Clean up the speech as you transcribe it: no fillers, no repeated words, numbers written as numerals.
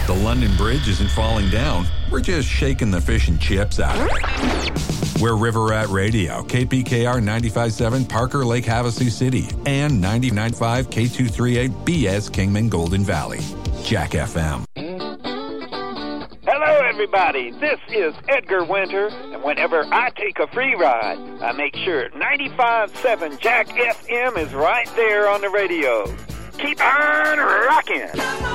The London Bridge isn't falling down. We're just shaking the fish and chips out of it. We're River Rat Radio, KPKR 95.7 Parker Lake Havasu City, and 99.5 K238 BS Kingman Golden Valley. Jack FM. Hello, everybody. This is Edgar Winter, and whenever I take a free ride, I make sure 95.7 Jack FM is right there on the radio. Keep on rocking.